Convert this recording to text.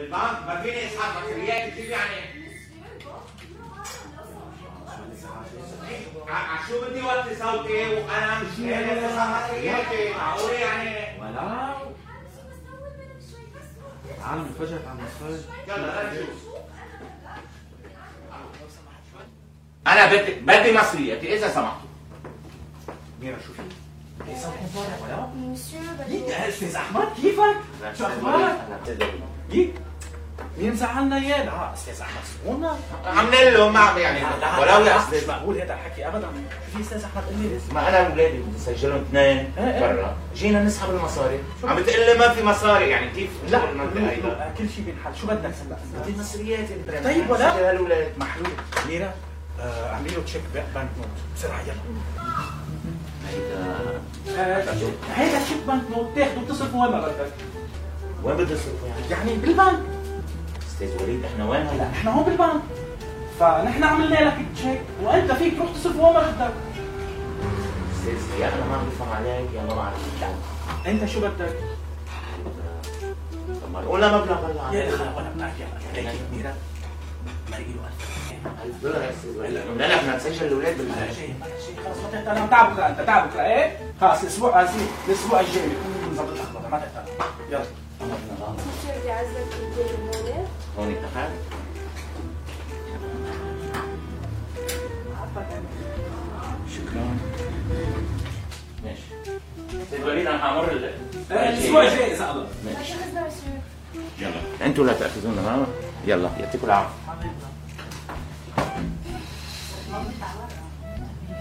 بالبنك ما فيني اسحب مصريات كيف يعني؟ شو بدي وطي صوتي وانا مش قادر اسحب مصرياتي، معقول يعني؟ ولا تعال انفجرت عم نتفرج. يلا نشوف. انا بدي مصرياتي اذا سمحتوا. ميرا شوفي ليس ولا يك استاذ احمد كيفك؟ شو اخبارك؟ مين زعلنا اياه؟ استاذ احمد سمونا عملنا له ما عم يعني ولو يا استاذ مش مقبول هذا الحكي ابدا. في استاذ احمد قال لي ما انا واولادي بدي اسجلهم اثنين برا، جينا نسحب المصاري، عم بتقول لي ما في مصاري يعني كيف؟ لا كل شيء بينحل. شو بدك هلا؟ بدي مصرياتي طيب ولا سجل هالولاد محلول. ميرا اعملي له تشيك بانك نوت بسرعه يلا. هيدا تشيك بانك نوت تاخده بتصرفه وين ما بدك. وين بدي اصرفه يعني بالبنك. استاذ وليد احنا وين هلا؟ لا احنا هون بالبنك، فنحن عملنا لك تشيك وانت فيك تروح تصرفه وين ما بدك. استاذ يا انا ما عم بفهم عليك يا ما بعرف. انت شو بدك؟ طب ما قول مبلغ هلا يا اخي ولا بنعرف يلا هيك ميرا مرقي له $1000 يا استاذ وليد. قلنا لك بدنا نسجل الاولاد شيء خلص ما تقدر. انا تعب بكره انت تعب بكره ايه؟ خلص الاسبوع الجاي بكون نظبط لخبطه ما تقدر. يلا بدي اعزك الولاد هون اتفقنا؟ شكرا. ماشي استاذ وليد انا حامر الاسبوع الجاي اذا الله. عشان 25. يلا انتوا لا تاخذونا معنا. يلا يعطيكم العافيه.